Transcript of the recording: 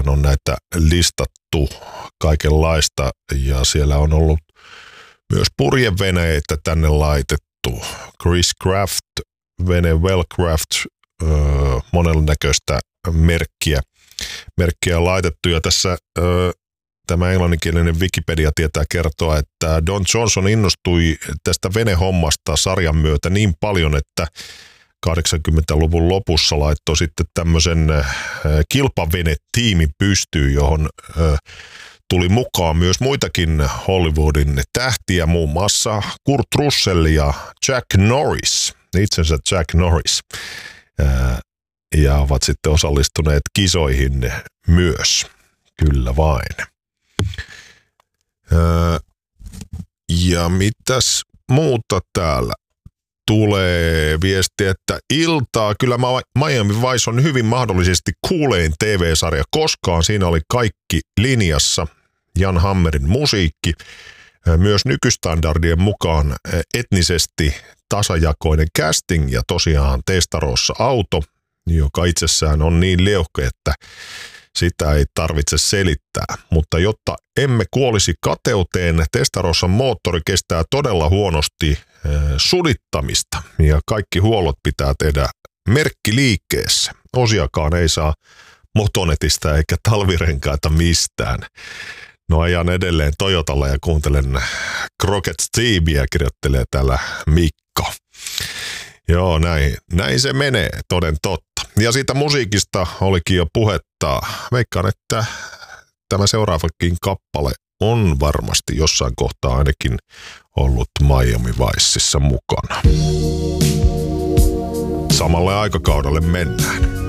Siellähän on näitä listattu kaikenlaista ja siellä on ollut myös purjeveneitä tänne laitettu. Chris Craft, vene Wellcraft, monennäköistä merkkiä laitettu. Ja tässä tämä englanninkielinen Wikipedia tietää kertoa, että Don Johnson innostui tästä venehommasta sarjan myötä niin paljon, että 80-luvun lopussa laittoi sitten tämmöisen kilpavenetiimin pystyyn, johon tuli mukaan myös muitakin Hollywoodin tähtiä, muun muassa Kurt Russell ja Jack Norris, itsensä Jack Norris, ja ovat sitten osallistuneet kisoihin myös, kyllä vain. Ja mitäs muuta täällä tulee viesti, että iltaa, kyllä Miami Vice on hyvin mahdollisesti kuulein TV-sarja koskaan, siinä oli kaikki linjassa, Jan Hammerin musiikki, myös nykystandardien mukaan etnisesti tasajakoinen casting ja tosiaan Testarossa auto, joka itsessään on niin leuhke, että sitä ei tarvitse selittää, mutta jotta emme kuolisi kateuteen, Testarossa moottori kestää todella huonosti sudittamista ja kaikki huollot pitää tehdä merkkiliikkeessä. Osiakaan ei saa motonetista eikä talvirenkaita mistään. No ajan edelleen Toyotalla ja kuuntelen Crockett Stevieä, kirjoittelee täällä Mikko. Joo, näin se menee, toden totta. Ja siitä musiikista olikin jo puhetta. Veikkaan, että tämä seuraavakin kappale on varmasti jossain kohtaa ainakin ollut Miami Vicessa mukana. Samalle aikakaudelle mennään.